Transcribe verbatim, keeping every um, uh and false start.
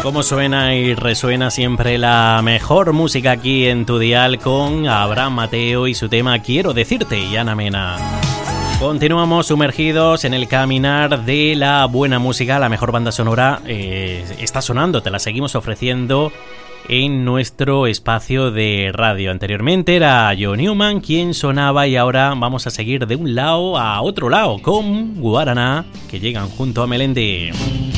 Cómo suena y resuena siempre la mejor música aquí en tu dial con Abraham Mateo y su tema Quiero decirte y Ana Mena. Continuamos sumergidos en el caminar de la buena música. La mejor banda sonora eh, está sonando, te la seguimos ofreciendo en nuestro espacio de radio. Anteriormente era John Newman quien sonaba y ahora vamos a seguir de un lado a otro lado con Guaraná, que llegan junto a Melendi.